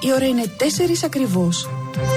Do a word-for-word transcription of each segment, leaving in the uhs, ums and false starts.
Η ώρα είναι τέσσερις ακριβώς.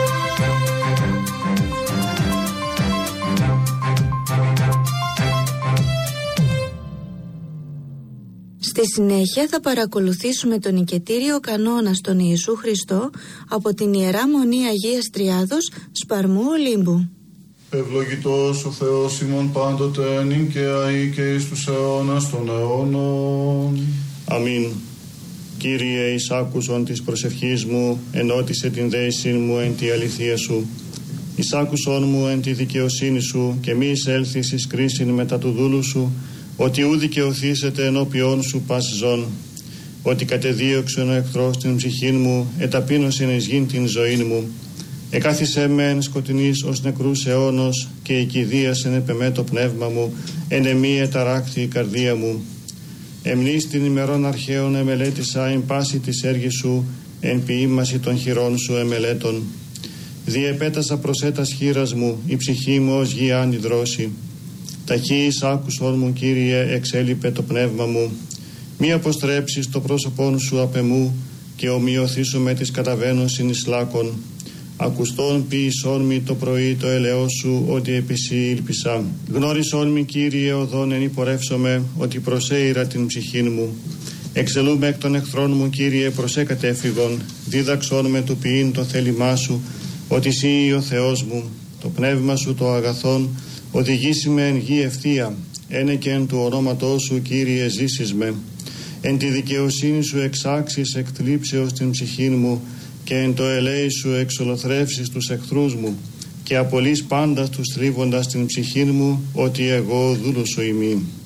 Στη συνέχεια θα παρακολουθήσουμε τον νικητήριο κανόνα στον Ιησού Χριστό από την Ιερά Μονή Αγίας Τριάδος Σπαρμού Ολύμπου. Ευλογητός ο Θεός ημών πάντοτε νυν και αεί και εις τους αιώνας των αιώνων. Αμήν. Κύριε, εις άκουσον της προσευχής μου, ενώτισε την δέησιν μου εν τη αληθεία σου. Εις άκουσον μου εν τη δικαιοσύνη σου και μη εισέλθεις εις κρίσιν μετά του δούλου σου, ότι ου δικαιωθήσετε ενώπιόν σου πας ζών. Ότι κατεδίωξον ο εχθρός την ψυχήν μου, εταπείνωσιν εις γην την ζωήν μου. Εκάθισέ με εν σκοτεινής ως νεκρούς αιώνος και η κηδείας επεμέ το πνεύμα μου, εν εμή εταράκθη η καρδία μου. Εμνείς την ημερών αρχαίων εμελέτησα εν πάση της έργης σου, εν ποιήμαση των χειρών σου εμελέτων. Διεπέτασα προσέτας χείρας μου, η ψυχή μου ως γη ανιδρώση. Ταχύης άκουσον μου, Κύριε, εξέλιπε το πνεύμα μου. Μη αποστρέψεις το πρόσωπόν σου απ' εμού και ομοιωθήσου με τις καταβαίνωσιν εις λάκων. Ακουστών ποιησόν μη το πρωί το ελαιός σου, ότι επί σοι ήλπισα. Γνώρισόν μη, Κύριε, οδόν εν υπορεύσομαι, ότι προσέειρα την ψυχήν μου. Εξελούμε εκ των εχθρών μου, Κύριε, προσέ κατέφυγον. Δίδαξόν με του ποιήν το θέλημά σου, ότι σύ ο Θεός μου. Το πνεύμα σου το αγαθόν οδηγήσει με εν γη ευθεία. Ένε και εν του ονόματός σου, Κύριε, ζήσεις με. Εν τη δικαιοσύνη σου εξάξεις εκτλίψεως την ψυχήν μου και εν το ελέη σου εξολοθρεύσεις τους εχθρούς μου και απολύς πάντα τους θρύβοντας την ψυχήν μου, ότι εγώ δούλος σου ημί.